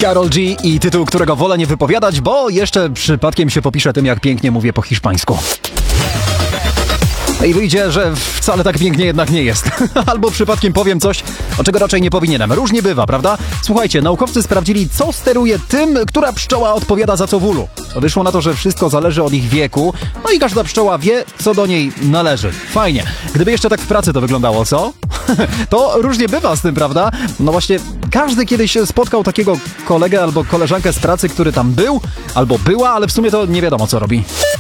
Karol G i tytuł, którego wolę nie wypowiadać, bo jeszcze przypadkiem się popiszę tym, jak pięknie mówię po hiszpańsku. I wyjdzie, że wcale tak pięknie jednak nie jest. Albo przypadkiem powiem coś, o czego raczej nie powinienem. Różnie bywa, prawda? Słuchajcie, naukowcy sprawdzili, co steruje tym, która pszczoła odpowiada za co w ulu. Wyszło na to, że wszystko zależy od ich wieku, no i każda pszczoła wie, co do niej należy. Fajnie. Gdyby jeszcze tak w pracy to wyglądało, co? To różnie bywa z tym, prawda? No właśnie, każdy kiedyś spotkał takiego kolegę albo koleżankę z pracy, który tam był, albo była, ale w sumie to nie wiadomo, co robi.